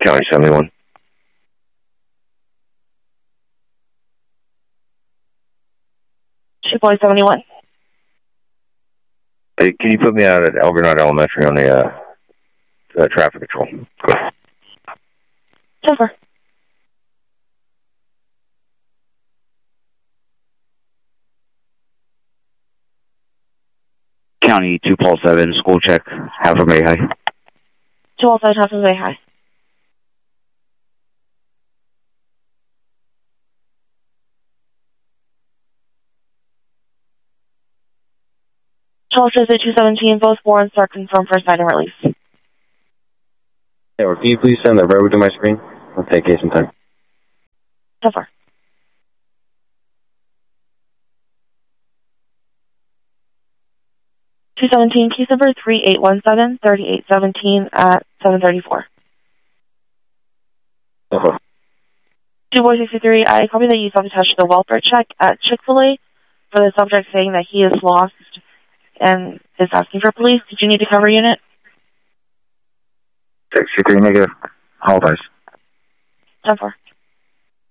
County 71. Boy 71. Hey, can you put me out at Elgernot Elementary on the traffic control? Go. Silver. County 2 Paul 7, school check, half of May High. 2 Paul 7, half of May High. Charles visit 217, both warrants are confirmed for sign and release. Yeah, or can you please send the road to my screen? I'll take case in time. So far. .217, case number 3817, 3817 at 734. So far. 2-boy 63, I copy that you self-attached the welfare check at Chick-fil-A for the subject saying that he is lost and is asking for police. Did you need to cover unit? 63 negative. Apologize. 10-4.